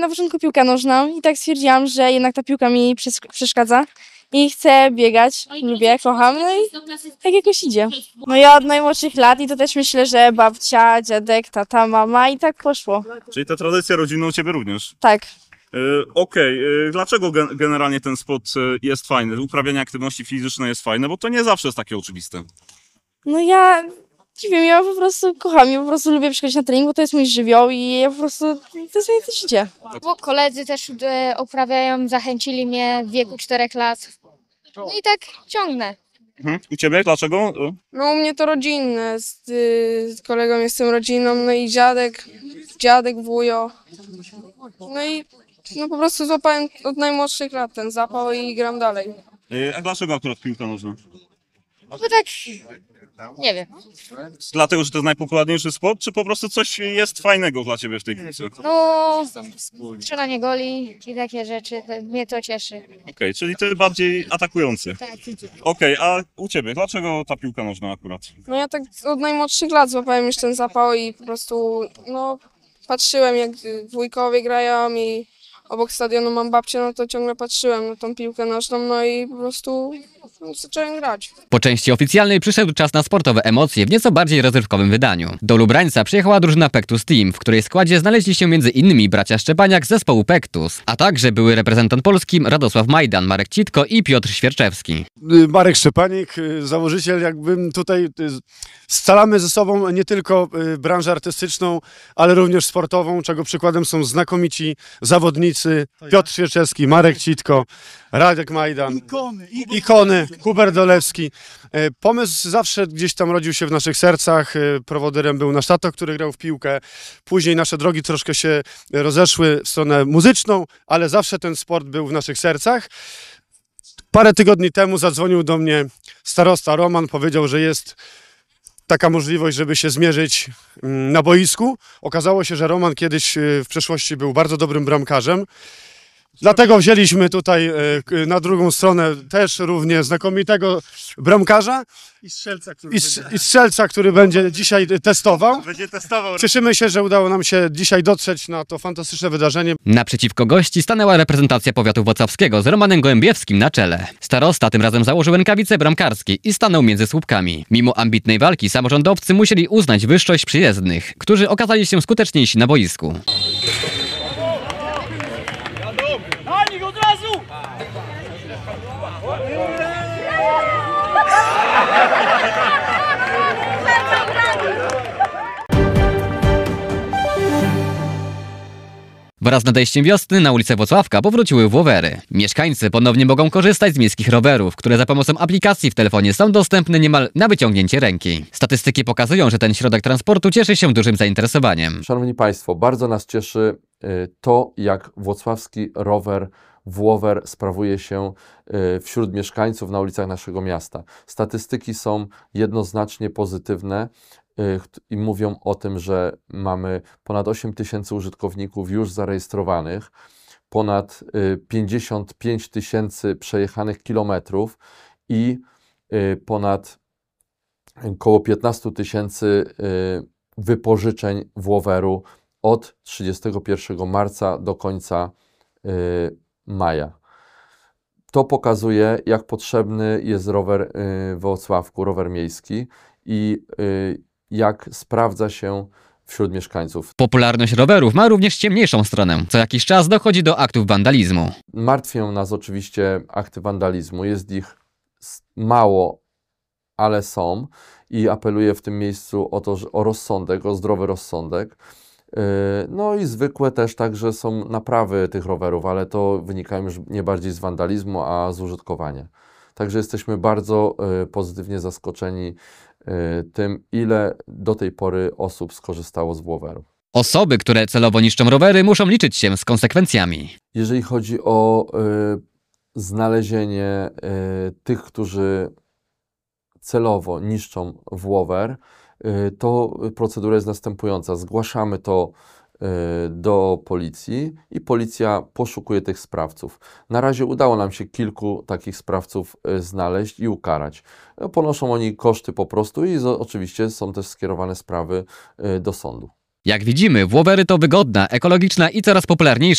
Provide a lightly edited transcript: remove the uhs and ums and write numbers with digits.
na początku piłkę nożną i tak stwierdziłam, że jednak ta piłka mi przeszkadza i chcę biegać, lubię, kocham, no i tak jakoś idzie. No ja od najmłodszych lat i to też myślę, że babcia, dziadek, tata, mama i tak poszło. Czyli te tradycje rodzinne u ciebie również? Tak. Okej. Dlaczego generalnie ten sport jest fajny? Uprawianie aktywności fizycznej jest fajne, bo to nie zawsze jest takie oczywiste. No ja nie wiem, ja po prostu kocham, ja po prostu lubię przychodzić na trening, bo to jest mój żywioł i ja po prostu, to jest moje też życie. Bo koledzy też uprawiają, zachęcili mnie w wieku 4 lat. No i tak ciągnę. U ciebie? Dlaczego? No u mnie to rodzinne, z kolegą jestem rodziną, no i dziadek, wujo. No i po prostu złapałem od najmłodszych lat ten zapał i gram dalej. A dlaczego akurat piłka nożna? Bo tak, nie wiem. Dlatego, że to jest najpopularniejszy sport, czy po prostu coś jest fajnego dla ciebie w tej piłce? No, strzelanie goli i takie rzeczy, mnie to cieszy. Okej, czyli ty bardziej atakujący. Tak. Okej, a u ciebie? Dlaczego ta piłka nożna akurat? No ja tak od najmłodszych lat złapałem już ten zapał i po prostu patrzyłem jak wujkowie grają i obok stadionu mam babcię, no to ciągle patrzyłem na tą piłkę nożną, no i po prostu zacząłem grać. Po części oficjalnej przyszedł czas na sportowe emocje w nieco bardziej rozrywkowym wydaniu. Do Lubrańca przyjechała drużyna Pektus Team, w której składzie znaleźli się m.in. bracia Szczepaniak z zespołu Pektus, a także były reprezentant Polski Radosław Majdan, Marek Citko i Piotr Świerczewski. Marek Szczepanik, założyciel, jakbym tutaj scalamy ze sobą nie tylko branżę artystyczną, ale również sportową, czego przykładem są znakomici zawodnicy Piotr Świerczewski, Marek Citko, Radek Majdan, ikony, Hubert Dolewski. Pomysł zawsze gdzieś tam rodził się w naszych sercach. Prowodyrem był nasz tato, który grał w piłkę. Później nasze drogi troszkę się rozeszły w stronę muzyczną, ale zawsze ten sport był w naszych sercach. Parę tygodni temu zadzwonił do mnie starosta Roman, powiedział, że jest taka możliwość, żeby się zmierzyć na boisku. Okazało się, że Roman kiedyś w przeszłości był bardzo dobrym bramkarzem. Dlatego wzięliśmy tutaj na drugą stronę też równie znakomitego bramkarza i strzelca, który będzie dzisiaj testował. Cieszymy się, że udało nam się dzisiaj dotrzeć na to fantastyczne wydarzenie. Naprzeciwko gości stanęła reprezentacja powiatu włocławskiego z Romanem Gołębiewskim na czele. Starosta tym razem założył rękawice bramkarskie i stanął między słupkami. Mimo ambitnej walki samorządowcy musieli uznać wyższość przyjezdnych, którzy okazali się skuteczniejsi na boisku. Wraz z nadejściem wiosny na ulicę Włocławka powróciły Włowery. Mieszkańcy ponownie mogą korzystać z miejskich rowerów, które za pomocą aplikacji w telefonie są dostępne niemal na wyciągnięcie ręki. Statystyki pokazują, że ten środek transportu cieszy się dużym zainteresowaniem. Szanowni Państwo, bardzo nas cieszy to, jak włocławski rower Włower sprawuje się wśród mieszkańców na ulicach naszego miasta. Statystyki są jednoznacznie pozytywne i mówią o tym, że mamy ponad 8 000 użytkowników już zarejestrowanych, ponad 55 000 przejechanych kilometrów i ponad około 15 000 wypożyczeń Włoweru od 31 marca do końca maja. To pokazuje, jak potrzebny jest rower w Włocławku, rower miejski i jak sprawdza się wśród mieszkańców. Popularność rowerów ma również ciemniejszą stronę. Co jakiś czas dochodzi do aktów wandalizmu. Martwią nas oczywiście akty wandalizmu. Jest ich mało, ale są i apeluję w tym miejscu o to, o rozsądek, o zdrowy rozsądek. No i zwykłe też także są naprawy tych rowerów, ale to wynika już nie bardziej z wandalizmu, a z użytkowania. Także jesteśmy bardzo pozytywnie zaskoczeni tym, ile do tej pory osób skorzystało z Włoweru. Osoby, które celowo niszczą rowery, muszą liczyć się z konsekwencjami. Jeżeli chodzi o znalezienie tych, którzy celowo niszczą Włower, to procedura jest następująca. Zgłaszamy to do policji i policja poszukuje tych sprawców. Na razie udało nam się kilku takich sprawców znaleźć i ukarać. Ponoszą oni koszty po prostu i oczywiście są też skierowane sprawy do sądu. Jak widzimy, Włowery to wygodna, ekologiczna i coraz popularniejsza